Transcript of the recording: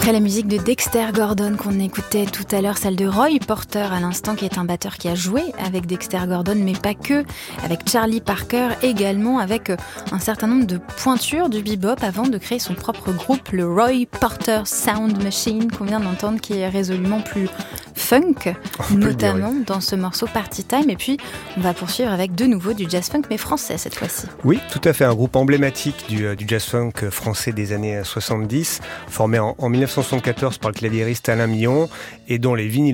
Après la musique de Dexter Gordon qu'on écoutait tout à l'heure, celle de Roy Porter à l'instant, qui est un batteur qui a joué avec Dexter Gordon, mais pas que, avec Charlie Parker également, avec un certain nombre de pointures du bebop avant de créer son propre groupe, le Roy Porter Sound Machine, qu'on vient d'entendre, qui est résolument plus funk, notamment dans ce morceau Party Time. Et puis on va poursuivre avec de nouveau du jazz funk, mais français cette fois-ci. Oui, tout à fait, un groupe emblématique du jazz funk français des années 70, formé en 1974 par le claviériste Alain Millon, et dont les vinyles